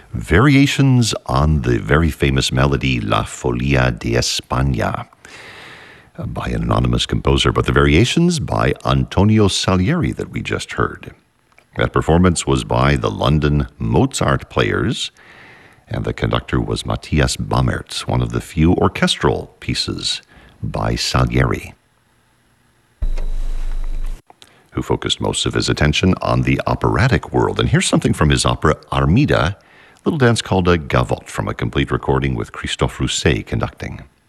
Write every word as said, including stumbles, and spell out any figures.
Variations on the very famous melody La Folia de España by an anonymous composer, but the variations by Antonio Salieri that we just heard. That performance was by the London Mozart Players, and the conductor was Matthias Bammertz, one of the few orchestral pieces by Salieri, who focused most of his attention on the operatic world. And here's something from his opera Armida, a little dance called a gavotte from a complete recording with Christophe Rousset conducting.